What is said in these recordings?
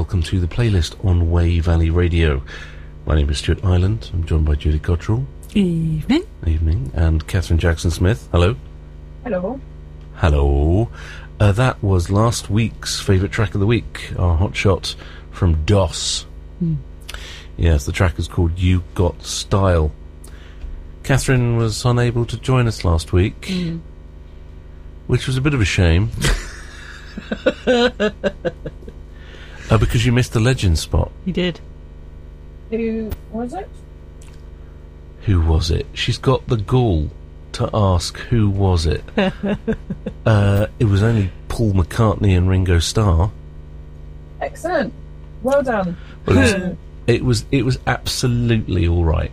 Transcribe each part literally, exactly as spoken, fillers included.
welcome to the playlist on Way Valley Radio. My name is Stuart Ireland. I'm joined by Julie Cottrell. Evening. Evening. And Catherine Jackson-Smith. Hello. Hello. Hello. Uh, that was last week's favourite track of the week, our hot shot from DOS. Mm. Yes, the track is called You Got Style. Catherine was unable to join us last week, mm. which was a bit of a shame. uh, because you missed the legend spot. You did. Who was it? Who was it? She's got the gall to ask who was it. uh, it was only Paul McCartney and Ringo Starr. Excellent. Well done. Well, it, was, it was it was absolutely all right.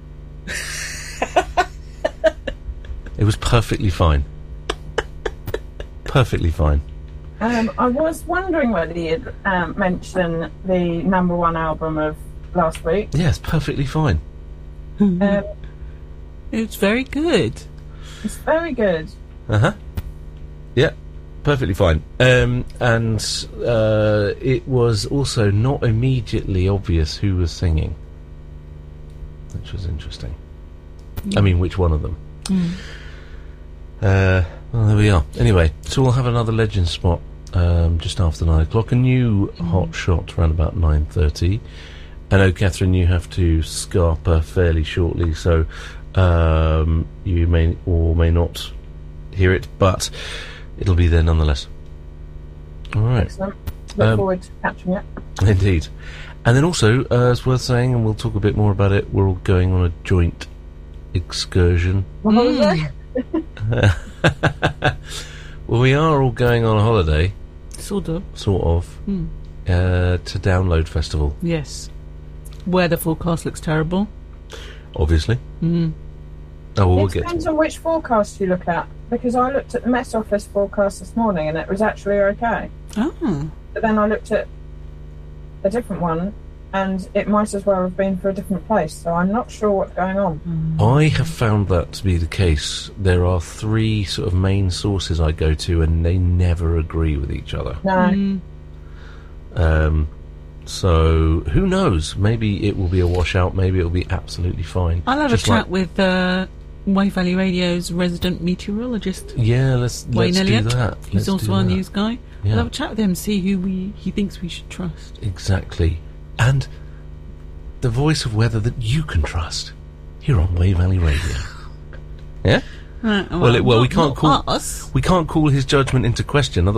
It was perfectly fine. Perfectly fine. Um, I was wondering whether you'd um, mention the number one album of last week. Yes, perfectly fine. um, It's very good. It's very good. Uh-huh. Yeah, perfectly fine. Um, and uh, it was also not immediately obvious who was singing, which was interesting. Mm. I mean, which one of them? Mm. Uh, well, there we are. Anyway, so we'll have another legend spot um, just after nine o'clock. A new mm. hot shot around about nine thirty. I know, Catherine, you have to scarper fairly shortly, so um, you may or may not hear it, but it'll be there nonetheless. All right. Excellent. Look Um, forward to catching it. Indeed. And then also, uh, it's worth saying, and we'll talk a bit more about it, we're all going on a joint excursion. What was Mm. it? Well, we are all going on a holiday, Sort of. sort of, Mm. uh, to Download Festival, Yes. Weather forecast looks terrible. obviously. Mm. Oh, well, we'll It get depends to it. on which forecast you look at, because I looked at the Met Office forecast this morning and it was actually okay. Oh. But then I looked at a different one and it might as well have been for a different place, so I'm not sure what's going on. Mm. I have found that to be the case. There are three sort of main sources I go to, and they never agree with each other. No. Mm. Um, so, who knows? Maybe it will be a washout, maybe it will be absolutely fine. I'll have Just a chat like- with uh, Way Valley Radio's resident meteorologist, Yeah, let's, Wayne let's do Elliott. that. He's Let's also do our that. news guy. Yeah. I'll have a chat with him, see who we he thinks we should trust. Exactly. And the voice of weather that you can trust here on Way Valley Radio. Yeah? Right, Well, it- well, we not- can't not call- us. We can't call his judgment into question,